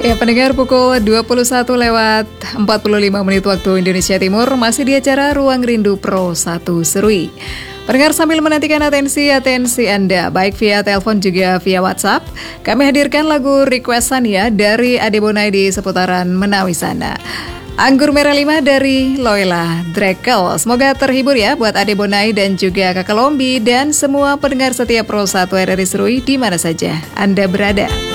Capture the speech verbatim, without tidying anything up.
Ya, pendengar, pukul dua puluh satu lewat empat puluh lima menit waktu Indonesia Timur, masih di acara Ruang Rindu Pro satu Serui. Pendengar, sambil menantikan atensi-atensi Anda, baik via telepon juga via WhatsApp, kami hadirkan lagu requestan ya dari Ade Bonai di seputaran Menawi sana. Anggur Merah lima dari Loela Drekel. Semoga terhibur ya buat Ade Bonai dan juga Kakak Lombi dan semua pendengar setia Pro satu R R I Serui di mana saja Anda berada.